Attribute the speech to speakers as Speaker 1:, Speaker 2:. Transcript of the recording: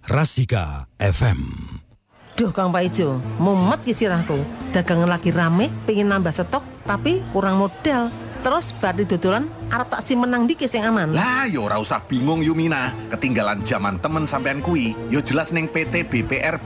Speaker 1: Rasika FM.
Speaker 2: Duh Kang Pak Ijo, mumet ki sirahku. Dagangan lagi rame, pengen nambah stok, tapi kurang modal. Terus bari dodolan arep tak menang dikit sing aman.
Speaker 3: Lah yo ora usah bingung Yumina. Ketinggalan zaman temen sampean kui, yo jelas ning PT BPR